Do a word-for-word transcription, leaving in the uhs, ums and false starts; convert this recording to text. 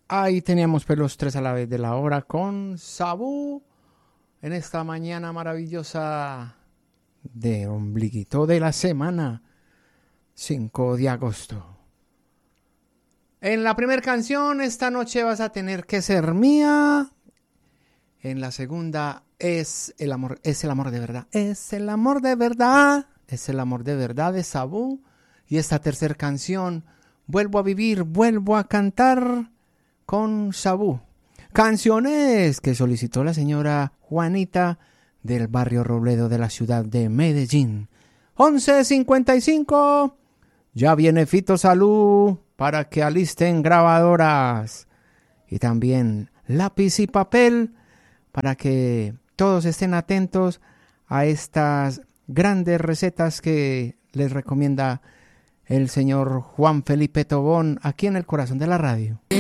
Ahí teníamos pues los tres a la vez de la hora con Sabú en esta mañana maravillosa de ombliguito de la semana, cinco de agosto. En la primera canción, esta noche vas a tener que ser mía. En la segunda, es el amor, es el amor de verdad. Es el amor de verdad. Es el amor de verdad de Sabú. Y esta tercera canción, vuelvo a vivir, vuelvo a cantar con Sabú. Canciones que solicitó la señora Juanita del barrio Robledo de la ciudad de Medellín. once cincuenta y cinco. Ya viene Fito Salud para que alisten grabadoras y también lápiz y papel para que todos estén atentos a estas grandes recetas que les recomienda el señor Juan Felipe Tobón aquí en el corazón de la radio.